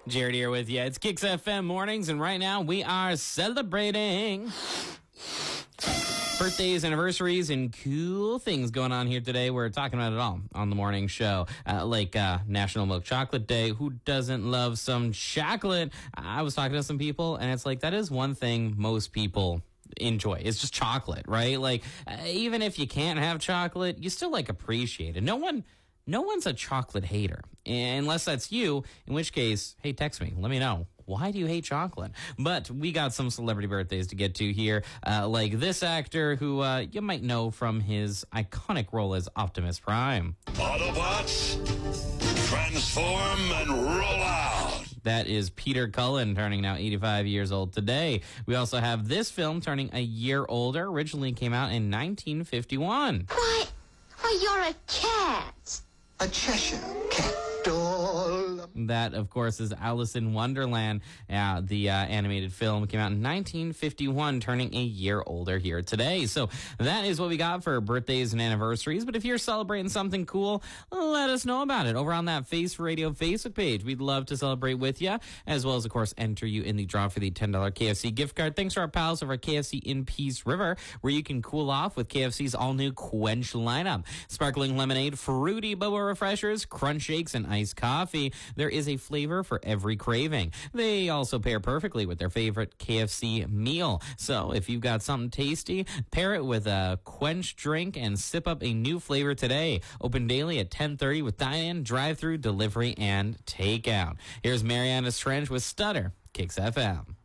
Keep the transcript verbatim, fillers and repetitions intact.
Jared here with you. It's Kicks F M mornings, and right now we are celebrating birthdays, anniversaries, and cool things going on here today. We're talking about it all on the morning show, uh, like uh, National Milk Chocolate Day. Who doesn't love some chocolate? I was talking to some people, and it's like that is one thing most people enjoy. It's just chocolate, right? Like uh, even if you can't have chocolate, you still like appreciate it. No one... No one's a chocolate hater, unless that's you, in which case, hey, text me. Let me know. Why do you hate chocolate? But we got some celebrity birthdays to get to here, uh, like this actor who uh, you might know from his iconic role as Optimus Prime. Autobots, transform and roll out. That is Peter Cullen, turning now eighty-five years old today. We also have this film turning a year older. Originally came out in nineteen fifty-one. Why, why, you're a cat. A Cheshire cat doll. That, of course, is Alice in Wonderland. Uh, the uh, animated film came out in nineteen fifty-one, turning a year older here today. So that is what we got for birthdays and anniversaries. But if you're celebrating something cool, let us know about it over on that Face Radio Facebook page. We'd love to celebrate with you, as well as, of course, enter you in the draw for the ten dollars K F C gift card. Thanks to our pals over at K F C in Peace River, where you can cool off with K F C's all-new Quench lineup. Sparkling lemonade, fruity boba refreshers, crunch shakes, and iced coffee. There is a flavor for every craving. They also pair perfectly with their favorite K F C meal. So if you've got something tasty, pair it with a Quench drink and sip up a new flavor today. Open daily at ten thirty with dine-in, drive-through, delivery, and takeout. Here's Mariana Trench with Stutter, Kicks F M.